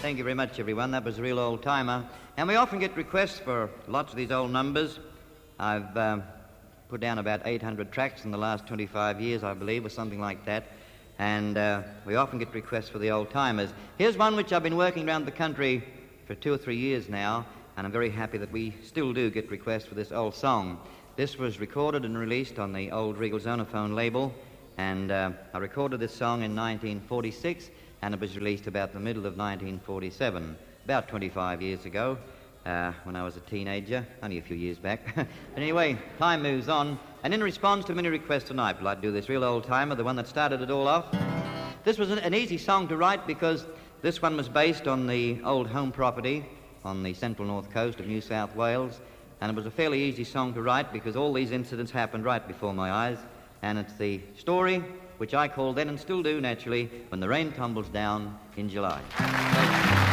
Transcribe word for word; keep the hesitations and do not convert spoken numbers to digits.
Thank you very much, everyone. That was a real old-timer. And we often get requests for lots of these old numbers. I've um, put down about eight hundred tracks in the last twenty-five years, I believe, or something like that. And uh, we often get requests for the old-timers. Here's one which I've been working around the country for two or three years now, and I'm very happy that we still do get requests for this old song. This was recorded and released on the old Regal Zonophone label, and uh, I recorded this song in nineteen forty-six, and it was released about the middle of nineteen forty-seven, about twenty-five years ago, uh, when I was a teenager, only a few years back. But anyway, time moves on, and in response to many requests tonight, I'd like to do this real old-timer, the one that started it all off. This was an, an easy song to write because this one was based on the old home property on the central north coast of New South Wales, and it was a fairly easy song to write because all these incidents happened right before my eyes, and it's the story which I called then and still do naturally, When the Rain Tumbles Down in July.